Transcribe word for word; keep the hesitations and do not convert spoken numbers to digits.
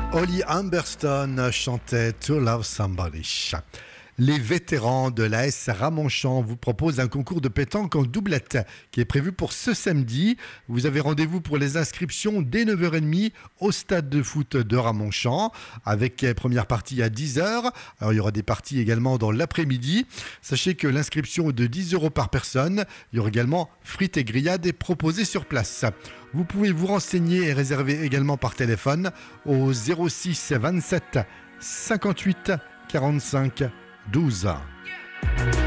Holly Humberstone chantait To Love Somebody. Les vétérans de l'A S Ramonchamp vous proposent un concours de pétanque en doublette qui est prévu pour ce samedi. Vous avez rendez-vous pour les inscriptions dès neuf heures trente au stade de foot de Ramonchamp avec première partie à dix heures. Alors il y aura des parties également dans l'après-midi. Sachez que l'inscription est de dix euros par personne. Il y aura également frites et grillades et proposées sur place. Vous pouvez vous renseigner et réserver également par téléphone au zéro six vingt-sept cinquante-huit quarante-cinq douze.